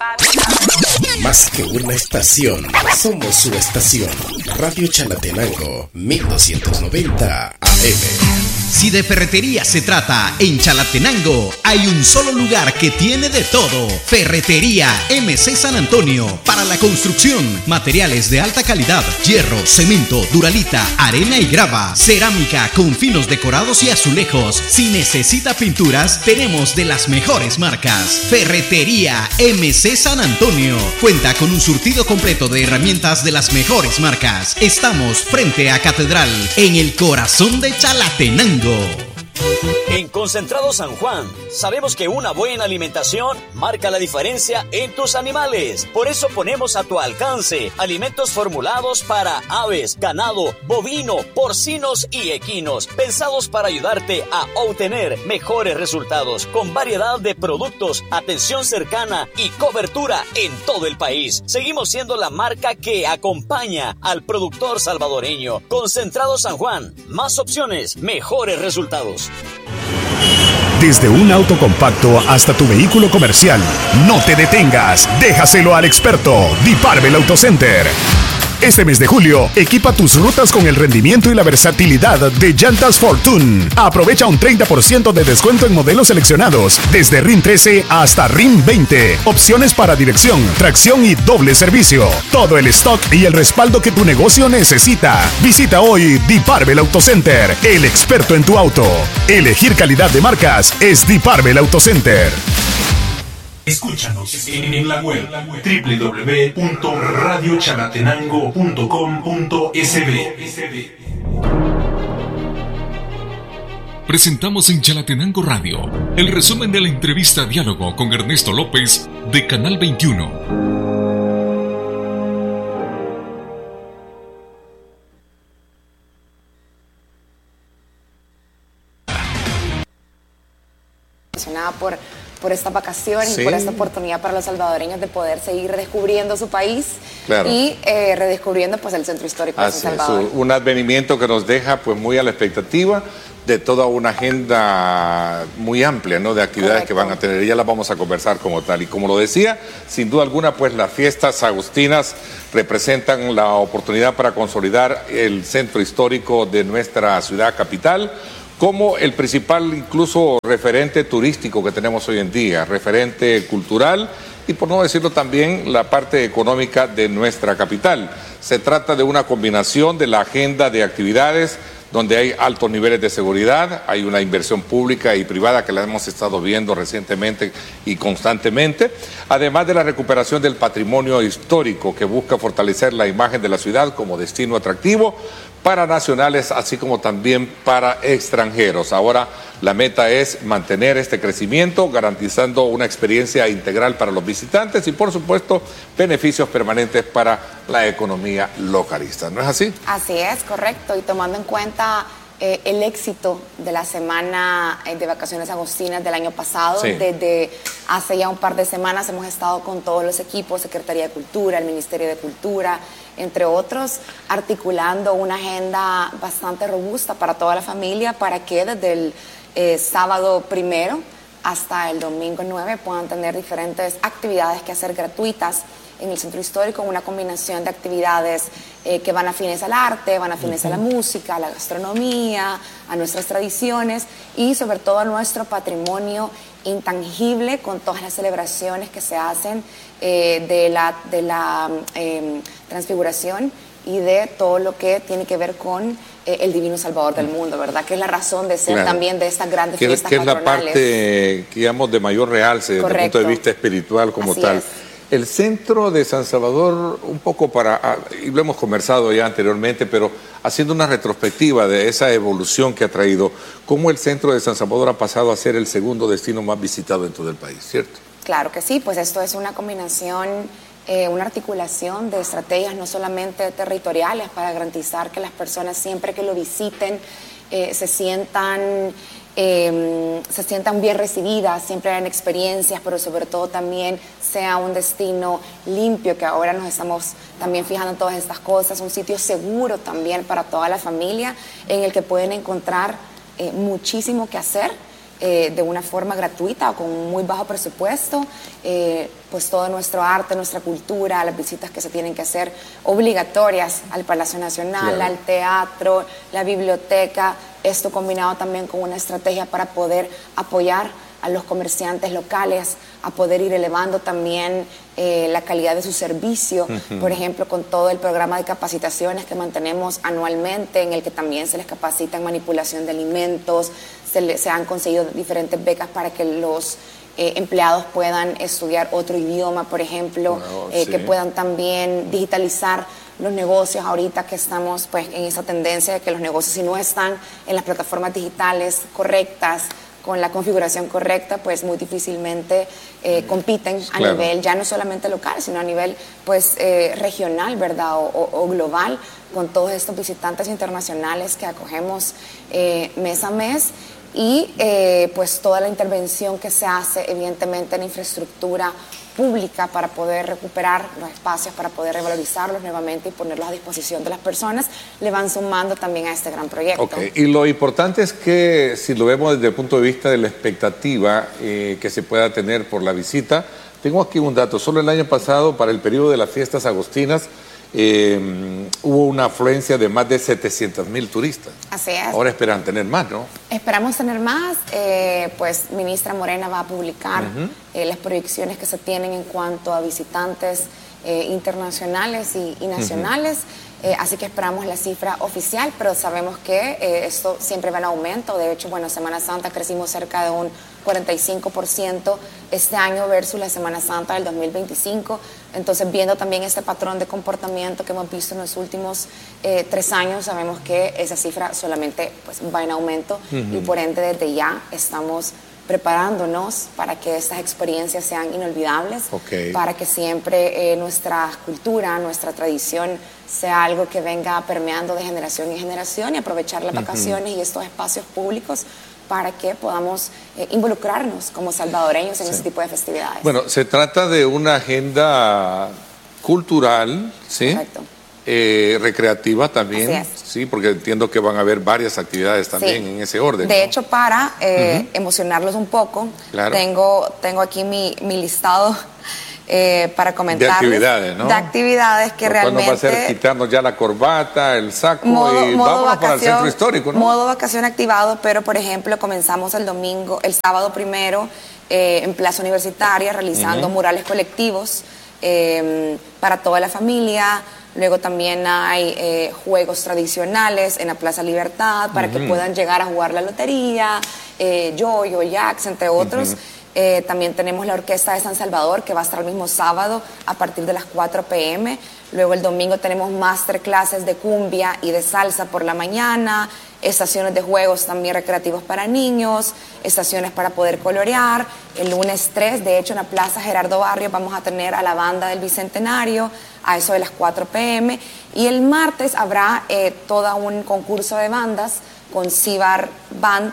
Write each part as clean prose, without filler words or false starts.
Más que una estación, somos su estación. Radio Chalatenango, 1290 AM. Si de ferretería se trata, en Chalatenango hay un solo lugar que tiene de todo. Ferretería MC San Antonio. Para la construcción, materiales de alta calidad, hierro, cemento, duralita, arena y grava, cerámica con finos decorados y azulejos. Si necesita pinturas, tenemos de las mejores marcas. Ferretería MC San Antonio. Cuenta con un surtido completo de herramientas de las mejores marcas. Estamos frente a Catedral, en el corazón de Chalatenango. En Concentrado San Juan, sabemos que una buena alimentación marca la diferencia en tus animales. Por eso ponemos a tu alcance alimentos formulados para aves, ganado, bovino, porcinos y equinos, pensados para ayudarte a obtener mejores resultados, con variedad de productos, atención cercana y cobertura en todo el país. Seguimos siendo la marca que acompaña al productor salvadoreño. Concentrado San Juan, más opciones, mejores resultados. Desde un auto compacto hasta tu vehículo comercial, no te detengas, déjaselo al experto, Diparvel Auto Center. Este mes de julio, equipa tus rutas con el rendimiento y la versatilidad de llantas Fortune. Aprovecha un 30% de descuento en modelos seleccionados, desde RIN 13 hasta RIN 20. Opciones para dirección, tracción y doble servicio. Todo el stock y el respaldo que tu negocio necesita. Visita hoy Diparvel Auto Center, el experto en tu auto. Elegir calidad de marcas es Diparvel Auto Center. Escúchanos en la web www.radiochalatenango.com.sb. Presentamos en Chalatenango Radio el resumen de la entrevista Diálogo con Ernesto López de Canal 21. Por esta vacación y por esta oportunidad para los salvadoreños de poder seguir redescubriendo su país y redescubriendo pues el centro histórico de San Salvador. Un advenimiento que nos deja pues muy a la expectativa de toda una agenda muy amplia, ¿no?, de actividades que van a tener. Ya las vamos a conversar como tal. Y como lo decía, sin duda alguna, pues las fiestas agustinas representan la oportunidad para consolidar el centro histórico de nuestra ciudad capital como el principal incluso referente turístico que tenemos hoy en día, referente cultural y, por no decirlo también, la parte económica de nuestra capital. Se trata de una combinación de la agenda de actividades donde hay altos niveles de seguridad, hay una inversión pública y privada que la hemos estado viendo recientemente y constantemente, además de la recuperación del patrimonio histórico que busca fortalecer la imagen de la ciudad como destino atractivo para nacionales, así como también para extranjeros. Ahora la meta es mantener este crecimiento, garantizando una experiencia integral para los visitantes y, por supuesto, beneficios permanentes para la economía localista. ¿No es así? Así es, correcto. Y tomando en cuenta el éxito de la semana de vacaciones agostinas del año pasado, desde hace ya un par de semanas hemos estado con todos los equipos, Secretaría de Cultura, el Ministerio de Cultura, entre otros, articulando una agenda bastante robusta para toda la familia, para que desde el sábado 1 hasta el domingo 9 puedan tener diferentes actividades que hacer gratuitas en el centro histórico, una combinación de actividades que van afines al arte, van afines a la música, a la gastronomía, a nuestras tradiciones y sobre todo a nuestro patrimonio intangible, con todas las celebraciones que se hacen de la transfiguración y de todo lo que tiene que ver con el divino Salvador del mundo, ¿verdad? Que es la razón de ser también de estas grandes fiestas patronales. Que es la parte, digamos, de mayor realce desde el punto de vista espiritual como tal. El centro de San Salvador, un poco y lo hemos conversado ya anteriormente, pero haciendo una retrospectiva de esa evolución que ha traído, cómo el centro de San Salvador ha pasado a ser el segundo destino más visitado dentro del país, ¿cierto? Claro que sí, pues esto es una combinación, una articulación de estrategias no solamente territoriales para garantizar que las personas siempre que lo visiten se sientan bien recibidas, siempre hayan experiencias, pero sobre todo también sea un destino limpio, que ahora nos estamos también fijando en todas estas cosas, un sitio seguro también para toda la familia, en el que pueden encontrar muchísimo que hacer de una forma gratuita o con muy bajo presupuesto. pues todo nuestro arte, nuestra cultura, las visitas que se tienen que hacer obligatorias al Palacio Nacional, al teatro, la biblioteca, esto combinado también con una estrategia para poder apoyar a los comerciantes locales, a poder ir elevando también la calidad de su servicio, por ejemplo, con todo el programa de capacitaciones que mantenemos anualmente, en el que también se les capacita en manipulación de alimentos, se han conseguido diferentes becas para que los empleados puedan estudiar otro idioma, por ejemplo, que puedan también digitalizar los negocios ahorita que estamos pues en esa tendencia de que los negocios, si no están en las plataformas digitales correctas, con la configuración correcta, pues muy difícilmente compiten a nivel ya no solamente local, sino a nivel pues regional, ¿verdad? O global, con todos estos visitantes internacionales que acogemos mes a mes. Y pues toda la intervención que se hace evidentemente en infraestructura pública para poder recuperar los espacios, para poder revalorizarlos nuevamente y ponerlos a disposición de las personas, le van sumando también a este gran proyecto. Okay. Y lo importante es que si lo vemos desde el punto de vista de la expectativa que se pueda tener por la visita, tengo aquí un dato, solo el año pasado para el periodo de las fiestas agostinas hubo una afluencia de más de 700,000 turistas. Así es. Ahora esperan tener más, ¿no? Esperamos tener más, pues ministra Morena va a publicar las proyecciones que se tienen en cuanto a visitantes internacionales y nacionales, así que esperamos la cifra oficial, pero sabemos que esto siempre va en aumento. De hecho, bueno, Semana Santa crecimos cerca de un 45% este año versus la Semana Santa del 2025. Entonces, viendo también este patrón de comportamiento que hemos visto en los últimos 3 años, sabemos que esa cifra solamente pues, va en aumento y por ende desde ya estamos preparándonos para que estas experiencias sean inolvidables, para que siempre nuestra cultura, nuestra tradición sea algo que venga permeando de generación en generación y aprovechar las vacaciones y estos espacios públicos para que podamos involucrarnos como salvadoreños en ese tipo de festividades. Bueno, se trata de una agenda cultural, ¿sí? Correcto. Recreativa también, sí, porque entiendo que van a haber varias actividades también en ese orden. De hecho, para emocionarlos un poco, tengo aquí mi listado para comentarles. De actividades, ¿no? De actividades que realmente... va a ser quitarnos ya la corbata, el saco y vámonos para el centro histórico, ¿no? Modo vacación activado, pero por ejemplo comenzamos el sábado primero en Plaza Universitaria realizando murales colectivos para toda la familia. Luego también hay juegos tradicionales en la Plaza Libertad para que puedan llegar a jugar la lotería, yoyo, jacks, entre otros. También tenemos la Orquesta de San Salvador que va a estar el mismo sábado a partir de las 4 p.m. Luego el domingo tenemos masterclasses de cumbia y de salsa por la mañana, estaciones de juegos también recreativos para niños, estaciones para poder colorear. El lunes 3, de hecho, en la Plaza Gerardo Barrios vamos a tener a la banda del Bicentenario a eso de las 4 p.m. Y el martes habrá todo un concurso de bandas con Cibar Band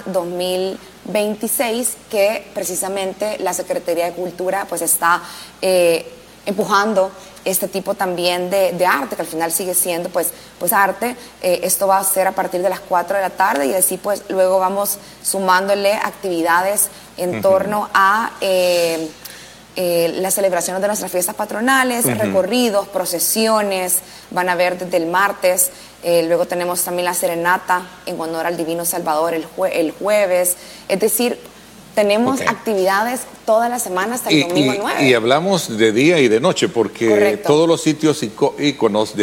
2026 que precisamente la Secretaría de Cultura pues está empujando este tipo también de arte, que al final sigue siendo pues arte. Esto va a ser a partir de las 4 de la tarde y así pues luego vamos sumándole actividades en torno a las celebraciones de nuestras fiestas patronales, recorridos, procesiones, van a ver desde el martes. Luego tenemos también la serenata en honor al Divino Salvador el jueves. Es decir, tenemos actividades toda la semana hasta el domingo 9. Y hablamos de día y de noche, porque todos los sitios íconos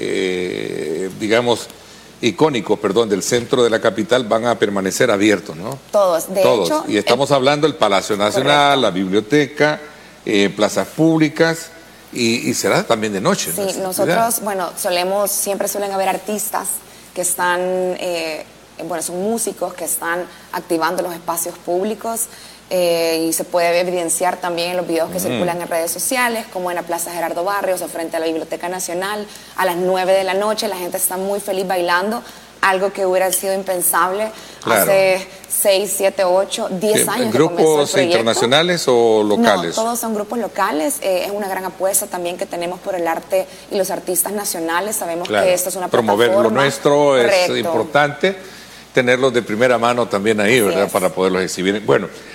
icónicos, del centro de la capital van a permanecer abiertos, ¿no? Todos, de hecho. Y estamos hablando del Palacio Nacional, la biblioteca, plazas públicas. Y será también de noche. Sí, nosotros, siempre suelen haber artistas que están, son músicos que están activando los espacios públicos y se puede evidenciar también en los videos que circulan en redes sociales, como en la Plaza Gerardo Barrios o frente a la Biblioteca Nacional. A las 9 de la noche la gente está muy feliz bailando, algo que hubiera sido impensable hace 6, 7, 8, 10 años. ¿Grupos internacionales o locales? No, todos son grupos locales. Es una gran apuesta también que tenemos por el arte y los artistas nacionales. Sabemos que esto es una plataforma. Promover lo nuestro es importante, tenerlos de primera mano también ahí, ¿verdad? Para poderlos exhibir. Bueno,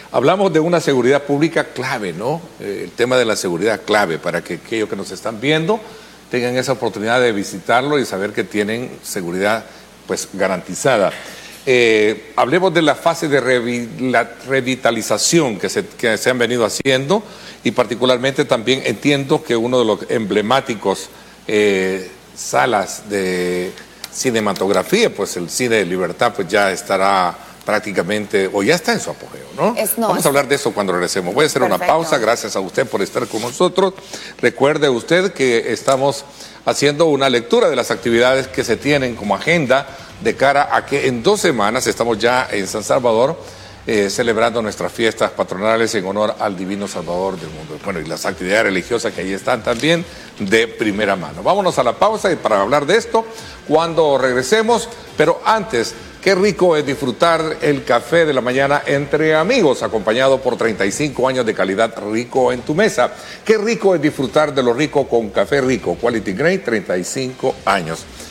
Hablamos de una seguridad pública clave, ¿no? El tema de la seguridad clave para que aquellos que nos están viendo tengan esa oportunidad de visitarlo y saber que tienen seguridad pues garantizada. Hablemos de la fase de revitalización que se han venido haciendo y particularmente también entiendo que uno de los emblemáticos salas de cinematografía, pues el Cine de Libertad pues ya estará prácticamente, o ya está en su apogeo, ¿no? Vamos a hablar de eso cuando regresemos. Voy a hacer una pausa, gracias a usted por estar con nosotros. Recuerde usted que estamos haciendo una lectura de las actividades que se tienen como agenda de cara a que en 2 semanas estamos ya en San Salvador celebrando nuestras fiestas patronales en honor al Divino Salvador del mundo. Bueno, y las actividades religiosas que ahí están también de primera mano. Vámonos a la pausa y para hablar de esto cuando regresemos, pero antes, qué rico es disfrutar el café de la mañana entre amigos, acompañado por 35 años de calidad rico en tu mesa. Qué rico es disfrutar de lo rico con Café Rico, Quality Grade, 35 años.